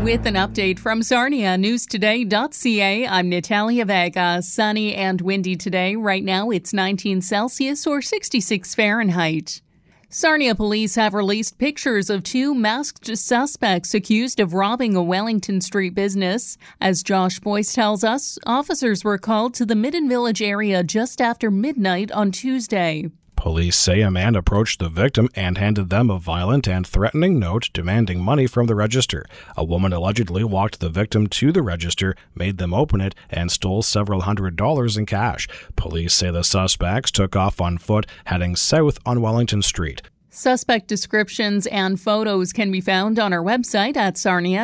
With an update from Sarnia, newstoday.ca, I'm Natalia Vega. Sunny and windy today. Right now it's 19 Celsius or 66 Fahrenheit. Sarnia police have released pictures of two masked suspects accused of robbing a Wellington Street business. As Josh Boyce tells us, officers were called to the Midden Village area just after midnight on Tuesday. Police say a man approached the victim and handed them a violent and threatening note demanding money from the register. A woman allegedly walked the victim to the register, made them open it, and stole several $100s in cash. Police say the suspects took off on foot, heading south on Wellington Street. Suspect descriptions and photos can be found on our website at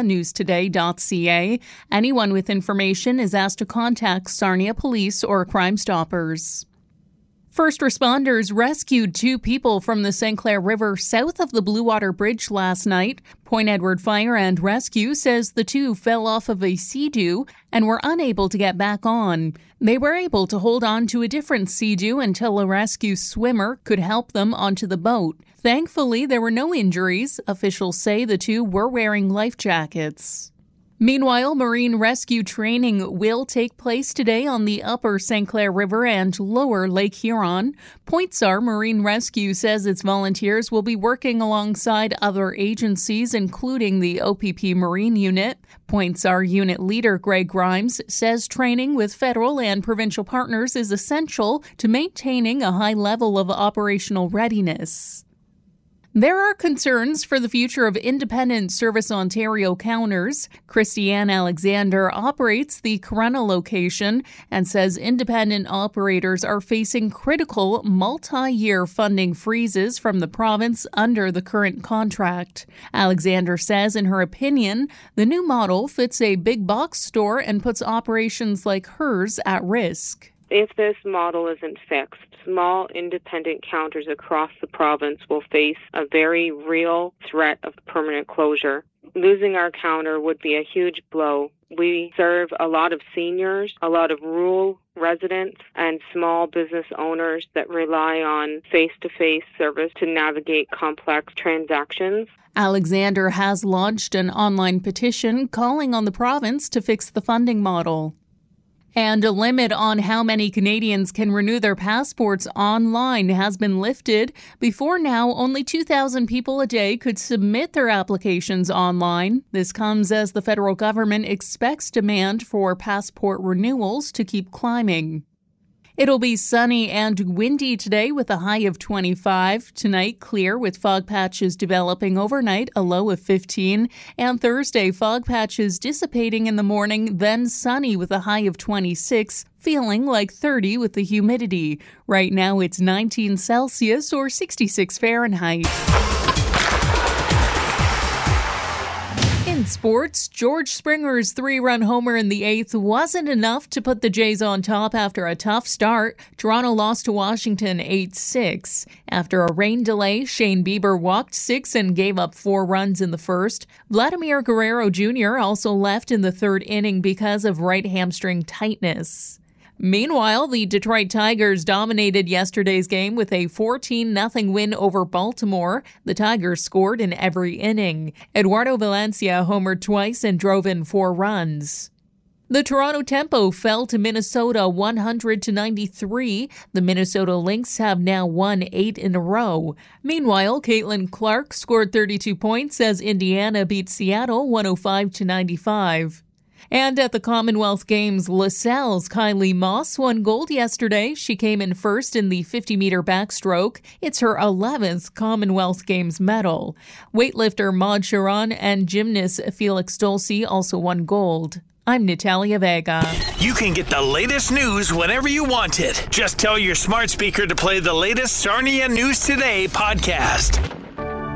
sarnianewstoday.ca. Anyone with information is asked to contact Sarnia Police or Crime Stoppers. First responders rescued two people from the St. Clair River south of the Blue Water Bridge last night. Point Edward Fire and Rescue says the two fell off of a Sea-Doo and were unable to get back on. They were able to hold on to a different Sea-Doo until a rescue swimmer could help them onto the boat. Thankfully, there were no injuries. Officials say the two were wearing life jackets. Meanwhile, marine rescue training will take place today on the upper St. Clair River and lower Lake Huron. Pointsar Marine Rescue says its volunteers will be working alongside other agencies, including the OPP Marine Unit. Pointsar Unit Leader Greg Grimes says training with federal and provincial partners is essential to maintaining a high level of operational readiness. There are concerns for the future of Independent Service Ontario counters. Christiane Alexander operates the Corunna location and says independent operators are facing critical multi-year funding freezes from the province under the current contract. Alexander says, in her opinion, the new model fits a big box store and puts operations like hers at risk. If this model isn't fixed, small independent counters across the province will face a very real threat of permanent closure. Losing our counter would be a huge blow. We serve a lot of seniors, a lot of rural residents, and small business owners that rely on face-to-face service to navigate complex transactions. Alexander has launched an online petition calling on the province to fix the funding model. And a limit on how many Canadians can renew their passports online has been lifted. Before now, only 2,000 people a day could submit their applications online. This comes as the federal government expects demand for passport renewals to keep climbing. It'll be sunny and windy today with a high of 25. Tonight, clear with fog patches developing overnight, a low of 15. And Thursday, fog patches dissipating in the morning, then sunny with a high of 26, feeling like 30 with the humidity. Right now, it's 19 Celsius or 66 Fahrenheit. In sports, George Springer's 3-run homer in the 8th wasn't enough to put the Jays on top after a tough start. Toronto lost to Washington 8-6. After a rain delay, Shane Bieber walked 6 and gave up 4 runs in the first. Vladimir Guerrero Jr. also left in the third inning because of right hamstring tightness. Meanwhile, the Detroit Tigers dominated yesterday's game with a 14-0 win over Baltimore. The Tigers scored in every inning. Eduardo Valencia homered twice and drove in 4 runs. The Toronto Tempo fell to Minnesota 100-93. The Minnesota Lynx have now won 8 in a row. Meanwhile, Caitlin Clark scored 32 points as Indiana beat Seattle 105-95. And at the Commonwealth Games, LaSalle's Kylie Moss won gold yesterday. She came in first in the 50-meter backstroke. It's her 11th Commonwealth Games medal. Weightlifter Maud Sharon and gymnast Felix Dulce also won gold. I'm Natalia Vega. You can get the latest news whenever you want it. Just tell your smart speaker to play the latest Sarnia News Today podcast.